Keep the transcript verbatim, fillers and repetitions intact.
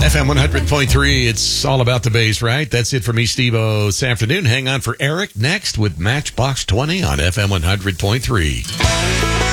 F M one hundred point three, it's all about the bass, right? That's it for me, Steve-O, this afternoon. Hang on for Eric next with Matchbox twenty on F M one hundred point three.